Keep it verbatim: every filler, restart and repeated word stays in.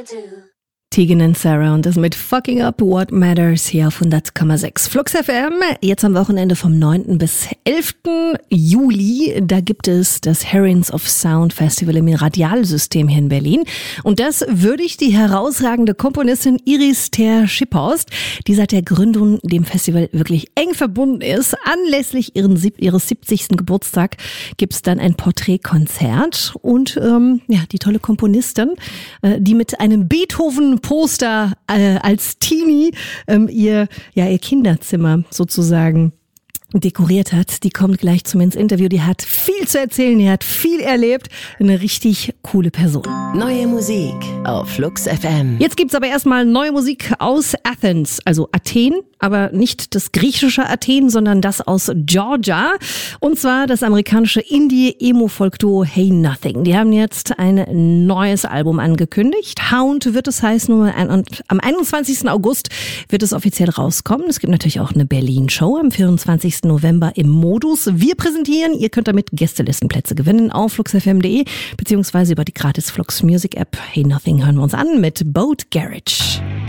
Tegan und Sarah und das mit Fucking Up What Matters hier auf hundert Komma sechs Flux F M. Jetzt am Wochenende vom neunten bis elften Juli, da gibt es das Herons of Sound Festival im Radialsystem hier in Berlin. Und das würdigt die herausragende Komponistin Iris Ter-Schipphorst, die seit der Gründung dem Festival wirklich eng verbunden ist. Anlässlich ihren, ihres siebzigsten Geburtstag gibt es dann ein Porträtkonzert und ähm, ja, die tolle Komponistin, äh, die mit einem Beethoven Poster äh, als Teenie ähm, ihr ja ihr Kinderzimmer sozusagen dekoriert hat. Die kommt gleich zu mir ins Interview. Die hat viel zu erzählen, die hat viel erlebt. Eine richtig coole Person. Neue Musik auf Flux F M. Jetzt gibt's aber erstmal neue Musik aus Athens, also Athen, aber nicht das griechische Athen, sondern das aus Georgia. Und zwar das amerikanische Indie-Emo-Folk-Duo Hey Nothing. Die haben jetzt ein neues Album angekündigt. Hound wird es heißen. Und am einundzwanzigsten August wird es offiziell rauskommen. Es gibt natürlich auch eine Berlin-Show am vierundzwanzigsten November im Modus. Wir präsentieren, ihr könnt damit Gästelistenplätze gewinnen auf flux f m punkt de beziehungsweise über die gratis Flux Music App. Hey Nothing hören wir uns an mit Boat Garage.